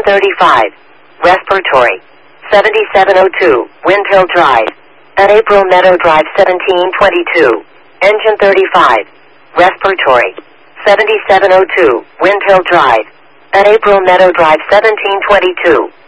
Engine 35. Respiratory. 7702, Wind Hill Drive. At April Meadow Drive 1722. Engine 35. Respiratory. 7702, Wind Hill Drive. At April Meadow Drive 1722.